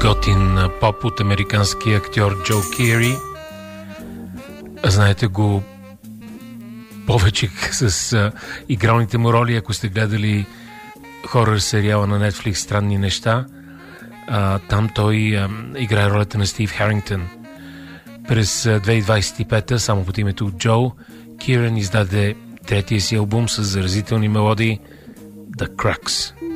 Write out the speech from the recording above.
готин поп от американския актьор Джо Кери. Знаете го повече с игралните му роли, ако сте гледали хорър сериала на Netflix "Странни неща". Там той играе ролята на Стив Харингтън. През 2025, само под името Джо, Киран издаде третия си албум с заразителни мелодии The Crux.